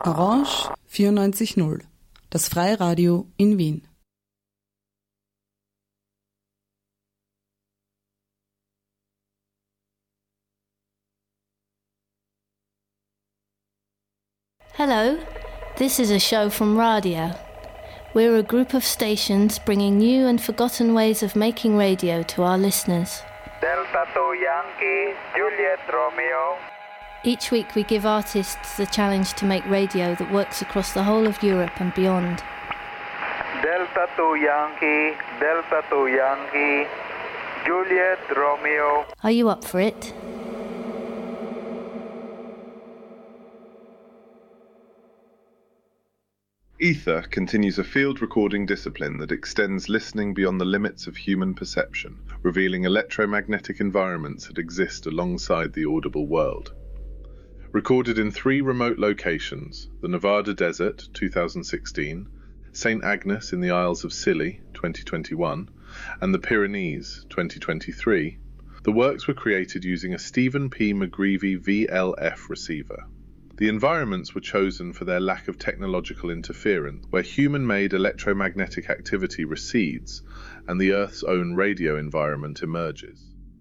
Orange 94.0, das Freiradio in Wien. Hello, this is a show from Radio. We're a group of stations bringing new and forgotten ways of making radio to our listeners. Delta 2 Yankee, Juliet Romeo. Each week we give artists the challenge to make radio that works across the whole of Europe and beyond. Delta 2 Yankee, Delta 2 Yankee, Juliet Romeo. Are you up for it? Ether continues a field recording discipline that extends listening beyond the limits of human perception, revealing electromagnetic environments that exist alongside the audible world. Recorded in 3 remote locations, the Nevada Desert, 2016, St. Agnes in the Isles of Scilly, 2021, and the Pyrenees, 2023, the works were created using a Stephen P. McGreevy VLF receiver. The environments were chosen for their lack of technological interference, where human-made electromagnetic activity recedes and the Earth's own radio environment emerges.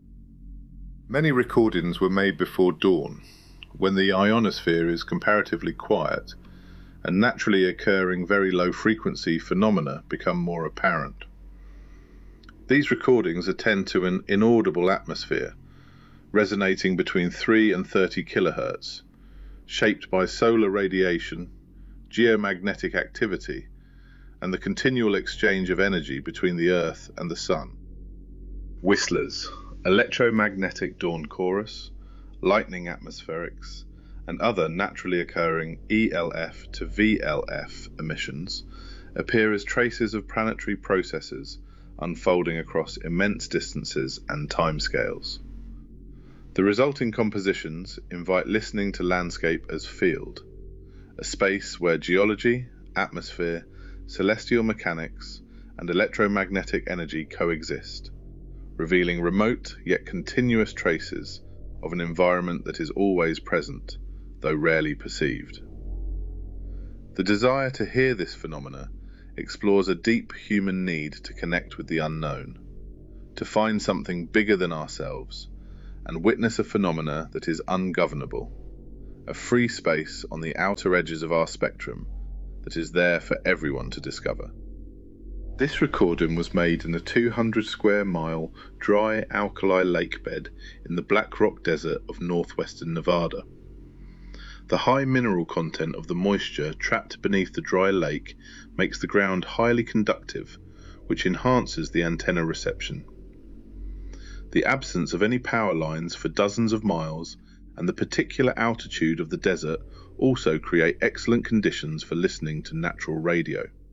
Many recordings were made before dawn, when the ionosphere is comparatively quiet and naturally occurring very low-frequency phenomena become more apparent. These recordings attend to an inaudible atmosphere, resonating between 3 and 30 kHz, shaped by solar radiation, geomagnetic activity, and the continual exchange of energy between the Earth and the Sun. Whistlers, electromagnetic dawn chorus, lightning atmospherics, and other naturally occurring ELF to VLF emissions appear as traces of planetary processes unfolding across immense distances and timescales. The resulting compositions invite listening to landscape as field, a space where geology, atmosphere, celestial mechanics, and electromagnetic energy coexist, revealing remote yet continuous traces of an environment that is always present, though rarely perceived. The desire to hear this phenomena explores a deep human need to connect with the unknown, to find something bigger than ourselves, and witness a phenomena that is ungovernable, a free space on the outer edges of our spectrum that is there for everyone to discover. This recording was made in a 200 square mile dry alkali lake bed in the Black Rock Desert of northwestern Nevada. The high mineral content of the moisture trapped beneath the dry lake makes the ground highly conductive, which enhances the antenna reception. The absence of any power lines for dozens of miles and the particular altitude of the desert also create excellent conditions for listening to natural radio.